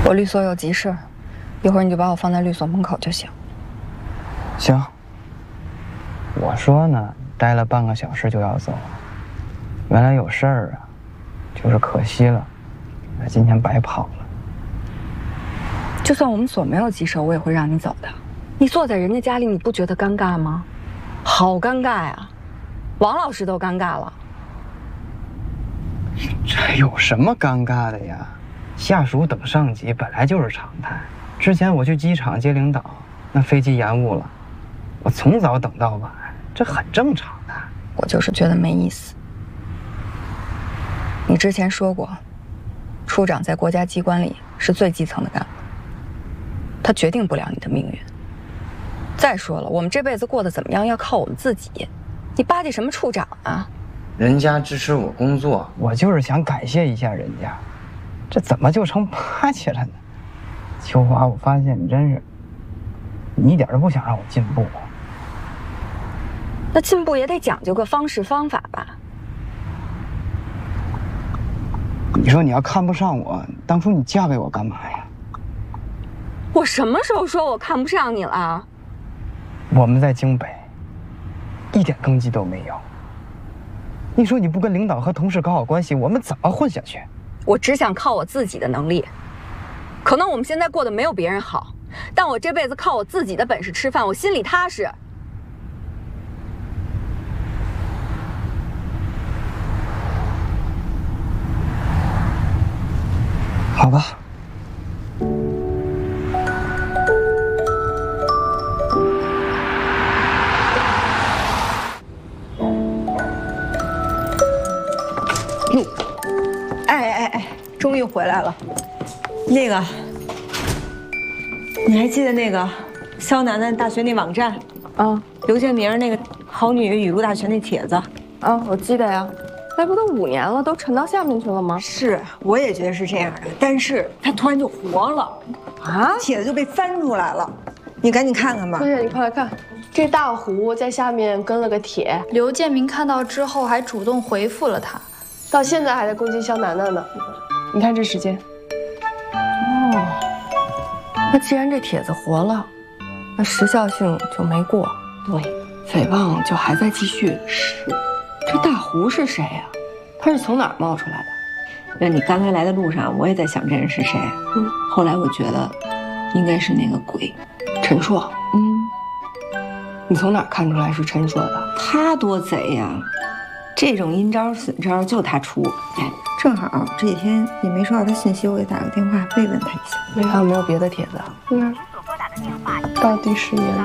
我律所有急事，一会儿你就把我放在律所门口就行。 行。我说呢，待了半个小时就要走，原来有事儿啊，就是可惜了，那今天白跑了。 就算我们所没有急事，我也会让你走的。你坐在人家家里，你不觉得尴尬吗？好尴尬呀，王老师都尴尬了。 这有什么尴尬的呀？下属等上级本来就是常态。之前我去机场接领导，那飞机延误了，我从早等到晚，这很正常的。 我就是觉得没意思。你之前说过，处长在国家机关里是最基层的干部，他决定不了你的命运。再说了，我们这辈子过得怎么样要靠我们自己，你巴结什么处长啊？ 人家支持我工作，我就是想感谢一下人家，这怎么就成巴结了呢？秋华，我发现你真是，你一点都不想让我进步。 那进步也得讲究个方式方法吧？ 你说你要看不上我，当初你嫁给我干嘛呀？ 我什么时候说我看不上你了？ 我们在京北，一点根基都没有。你说你不跟领导和同事搞好关系，我们怎么混下去？ 我只想靠我自己的能力。可能我们现在过得没有别人好，但我这辈子靠我自己的本事吃饭，我心里踏实。 好吧。 哎，终于回来了。那个，你还记得那个肖楠楠大学那网站啊？ 刘建明那个好女语录大全那帖子啊，我记得呀。那不都5年了，都沉到下面去了吗？ 是，我也觉得是这样的。但是它突然就活了，啊，帖子就被翻出来了。你赶紧看看吧。 对呀，你快来看，这大胡在下面跟了个帖， 刘建明看到之后还主动回复了他， 到现在还在攻击肖楠楠呢。你看这时间。 哦，那既然这帖子活了，那时效性就没过。 对， 诽谤就还在继续。是。这大胡是谁呀？他是从哪儿冒出来的？ 那你刚才来的路上，我也在想这人是谁。后来我觉得，应该是那个鬼， 陈硕。你从哪儿看出来是陈硕的？ 他多贼呀！这种阴招损招就他出。哎，正好这几天也没收到他信息，我给打个电话慰问他一下。 还有没有别的帖子？ 倒计时延。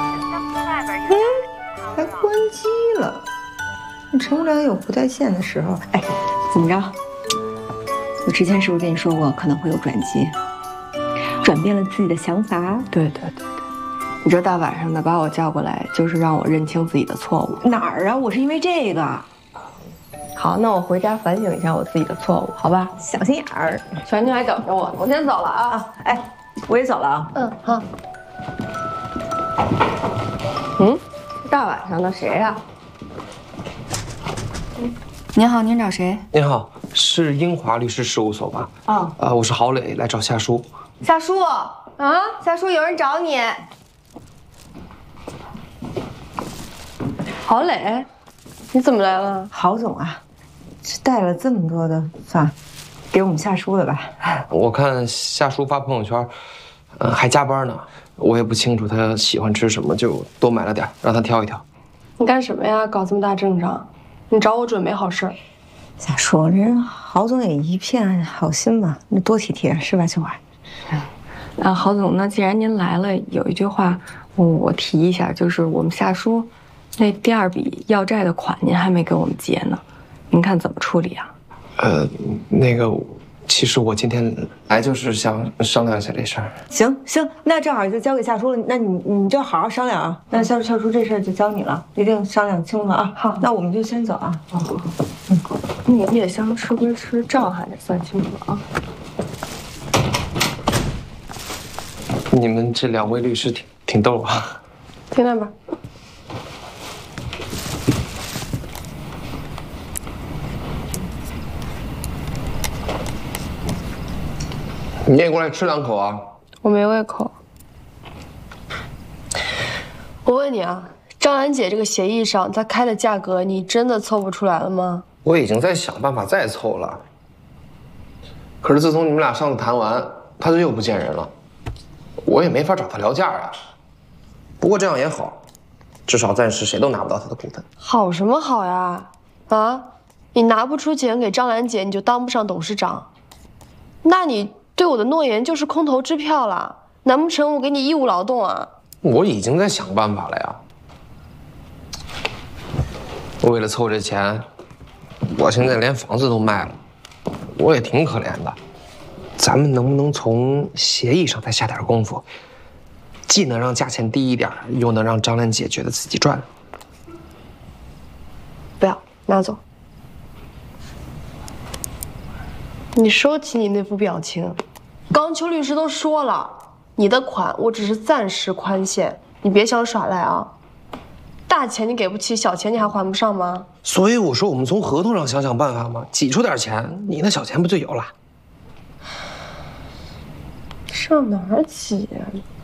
还关机了。陈部长有不在线的时候。哎，怎么着？我之前是不是跟你说过可能会有转机？转变了自己的想法？ 对。你这大晚上的把我叫过来，就是让我认清自己的错误。 哪儿啊？我是因为这个。 好，那我回家反省一下我自己的错误，好吧？ 小心眼儿， 全军还等着我，我先走了啊！ 哎，我也走了啊。 好。大晚上的谁呀？ 您好，您找谁？ 您好，是英华律师事务所吧？我是郝磊，来找夏叔。 夏叔啊，夏叔，有人找你。郝磊，你怎么来了？ 郝总啊，是带了这么多的饭，给我们夏叔的吧？ 我看夏叔发朋友圈，还加班呢。我也不清楚他喜欢吃什么，就多买了点，让他挑一挑。 你干什么呀？搞这么大阵仗？你找我准没好事儿。 咋说？人郝总也一片好心嘛，你多体贴是吧，秋华？ 郝总，那既然您来了，有一句话我提一下，就是我们夏叔那第2笔要债的款您还没给我们结呢，您看怎么处理啊？ 那个，其实我今天来就是想商量一下这事儿。 行，那正好就交给夏叔了。那你就好好商量啊。那夏叔这事儿就交你了，一定商量清楚啊。好，那我们就先走啊。 那个夜宵吃归吃，账还得算清楚啊。 你们这2位律师挺逗啊。 听着吧。 你也过来吃2口啊？ 我没胃口。我问你啊，张兰姐这个协议上她开的价格，你真的凑不出来了吗？ 我已经在想办法再凑了。可是自从你们俩上次谈完，他就又不见人了，我也没法找他聊价呀。不过这样也好，至少暂时谁都拿不到他的股份。 好什么好呀？啊，你拿不出钱给张兰姐，你就当不上董事长，那你对我的诺言就是空头支票了。难不成我给你义务劳动啊？ 我已经在想办法了呀。我为了凑这钱，我现在连房子都卖了，我也挺可怜的。咱们能不能从协议上再下点功夫，既能让价钱低一点，又能让张兰姐觉得自己赚了？ 不要，拿走。你收起你那副表情。刚秋律师都说了，你的款我只是暂时宽限，你别想耍赖啊！大钱你给不起，小钱你还还不上吗？ 所以我说，我们从合同上想想办法嘛，挤出点钱，你那小钱不就有了？ 上哪儿挤呀？